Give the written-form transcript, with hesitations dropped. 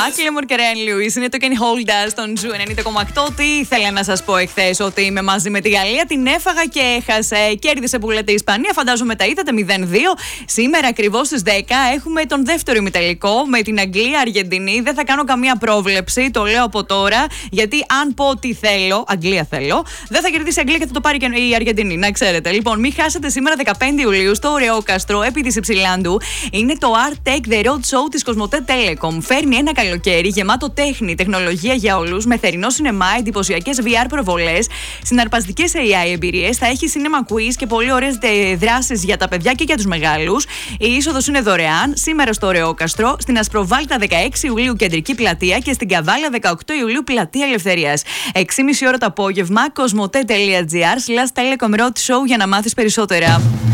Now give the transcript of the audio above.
Macklemore και Ryan Lewis είναι το Can Hold Us στον Ζου 90,8. Τι ήθελα να σας πω εχθές, ότι είμαι μαζί με τη Γαλλία, την έφαγα και έχασε. Κέρδισε που λέτε η Ισπανία, φαντάζομαι τα είδατε 0-2. Σήμερα ακριβώς στις 10 έχουμε τον δεύτερο ημιτελικό με την Αγγλία-Αργεντινή. Δεν θα κάνω καμία πρόβλεψη, το λέω από τώρα, γιατί αν πω ότι θέλω, Αγγλία θέλω, δεν θα κερδίσει η Αγγλία και θα το πάρει και η Αργεντινή, να ξέρετε. Λοιπόν, μην χάσετε σήμερα 15 Ιουλίου στο Ωρεόκαστρο, επί της Υψηλάντου. Είναι το Art Take The Road Show της Κοσμοτέ Telecom. Φέρνει ένα καλοκαίρι γεμάτο τέχνη, τεχνολογία για όλους, με θερινό σινεμά, εντυπωσιακές VR προβολές, συναρπαστικές AI εμπειρίες. Θα έχει cinema quiz και πολύ ωραίες δράσεις για τα παιδιά και για τους μεγάλους. Η είσοδος είναι δωρεάν. Σήμερα στο Ωρεόκαστρο, στην Ασπροβάλτα 16 Ιουλίου Κεντρική Πλατεία και στην Καβάλα 18 Ιουλίου Πλατεία Ελευθερίας. 6,5 ώρα το απόγευμα, κοσμοτέ.gr/Telecom Road Show για να μάθεις περισσότερα.